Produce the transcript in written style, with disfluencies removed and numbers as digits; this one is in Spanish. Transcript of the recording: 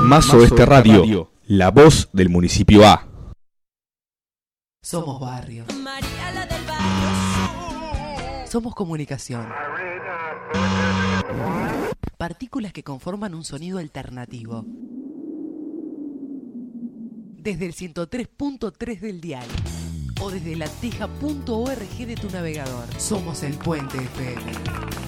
Más Oeste Radio, la voz del municipio A. Somos barrio. Somos comunicación. Partículas que conforman un sonido alternativo. Desde el 103.3 del dial o desde lateja.org de tu navegador. Somos el Puente FM.